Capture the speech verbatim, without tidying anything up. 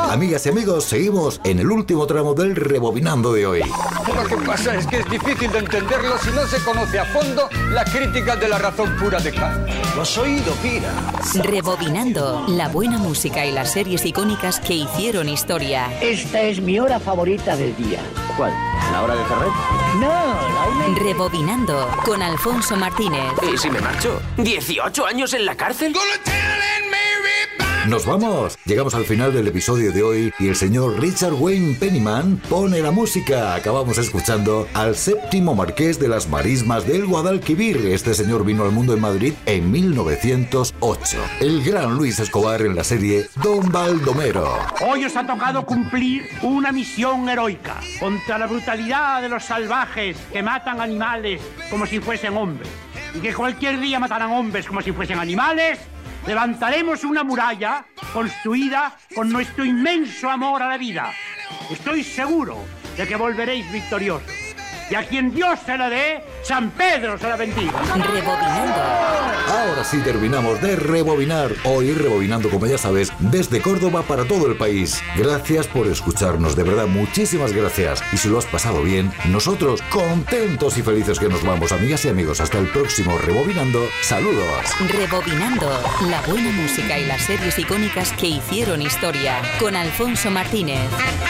Amigas y amigos, seguimos en el último tramo del Rebobinando de hoy. Lo que pasa es que es difícil de entenderlo si no se conoce a fondo la crítica de la razón pura de Kant. ¿Lo has oído, Pira? Rebobinando, la buena música y las series icónicas que hicieron historia. Esta es mi hora favorita del día. ¿Cuál? ¿La hora de Ferrer? No, la una... Rebobinando, con Alfonso Martínez. ¿Y si me marcho? ¿dieciocho años en la cárcel? ¡Nos vamos! Llegamos al final del episodio de hoy y el señor Richard Wayne Penniman pone la música. Acabamos escuchando al séptimo marqués de las Marismas del Guadalquivir. Este señor vino al mundo en Madrid en mil novecientos ocho. El gran Luis Escobar en la serie Don Baldomero. Hoy os ha tocado cumplir una misión heroica contra la brutalidad de los salvajes que matan animales como si fuesen hombres y que cualquier día matarán hombres como si fuesen animales. Levantaremos una muralla construida con nuestro inmenso amor a la vida. Estoy seguro de que volveréis victoriosos. Y a quien Dios se la dé, San Pedro se la bendiga. Rebobinando. Ahora sí terminamos de rebobinar. Hoy rebobinando, como ya sabes, desde Córdoba para todo el país. Gracias por escucharnos, de verdad, muchísimas gracias. Y si lo has pasado bien, nosotros contentos y felices que nos vamos, amigas y amigos. Hasta el próximo Rebobinando. Saludos. Rebobinando, la buena música y las series icónicas que hicieron historia. Con Alfonso Martínez.